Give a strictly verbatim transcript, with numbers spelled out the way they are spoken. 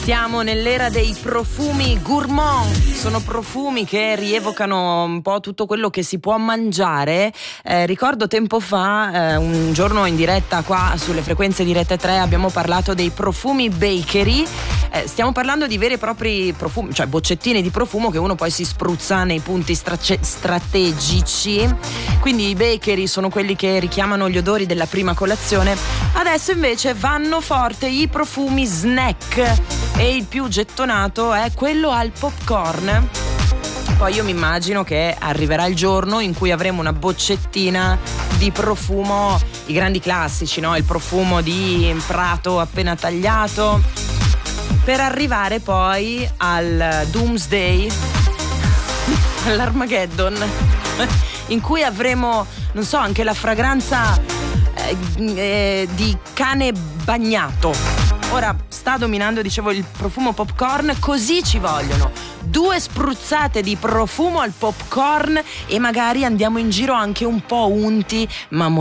Siamo nell'era dei profumi gourmand, sono profumi che rievocano un po' tutto quello che si può mangiare. Eh, ricordo tempo fa, eh, un giorno in diretta qua sulle frequenze di Rete tre, abbiamo parlato dei profumi bakery. Eh, stiamo parlando di veri e propri profumi, cioè boccettine di profumo che uno poi si spruzza nei punti strace- strategici. Quindi i bakery sono quelli che richiamano gli odori della prima colazione. Adesso invece vanno forte i profumi snack. E il più gettonato è quello al popcorn. Poi io mi immagino che arriverà il giorno in cui avremo una boccettina di profumo, i grandi classici, no? Il profumo di prato appena tagliato, per arrivare poi al Doomsday, all'Armageddon, in cui avremo, non so, anche la fragranza eh, eh, di cane bagnato. Ora sta dominando, dicevo, il profumo popcorn, così ci vogliono due spruzzate di profumo al popcorn e magari andiamo in giro anche un po' unti, ma